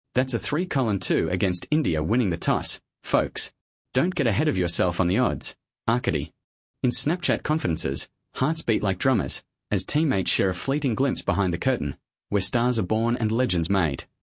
That's a 3-2 against India winning the toss, folks. Don't get ahead of yourself on the odds. Arcady. In Snapchat confidences, hearts beat like drummers, as teammates share a fleeting glimpse behind the curtain, where stars are born and legends made.